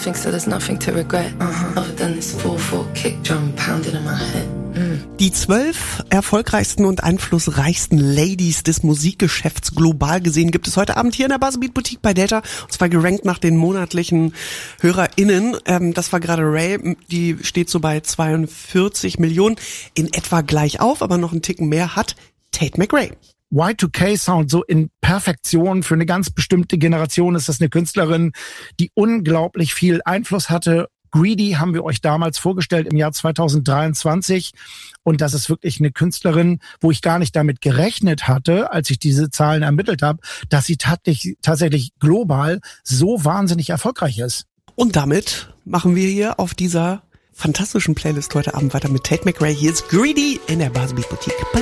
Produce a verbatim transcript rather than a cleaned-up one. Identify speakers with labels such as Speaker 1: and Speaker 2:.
Speaker 1: nothing, so there's nothing to regret. Uh-huh. Other than this four four kick drum pounding in my head.
Speaker 2: Die zwölf erfolgreichsten und einflussreichsten Ladies des Musikgeschäfts global gesehen gibt es heute Abend hier in der Buzzbeat Boutique bei Delta. Und zwar gerankt nach den monatlichen HörerInnen. Ähm, das war gerade Ray, die steht so bei zweiundvierzig Millionen, in etwa gleich auf, aber noch einen Ticken mehr hat Tate McRae.
Speaker 3: Y zwei K Sound so in Perfektion. Für eine ganz bestimmte Generation ist das eine Künstlerin, die unglaublich viel Einfluss hatte. Greedy haben wir euch damals vorgestellt im Jahr zweitausenddreiundzwanzig. Und das ist wirklich eine Künstlerin, wo ich gar nicht damit gerechnet hatte, als ich diese Zahlen ermittelt habe, dass sie tatsächlich, tatsächlich global so wahnsinnig erfolgreich ist.
Speaker 2: Und damit machen wir hier auf dieser fantastischen Playlist heute Abend weiter mit Tate McRae. Hier ist Greedy in der Buzzbeat Boutique.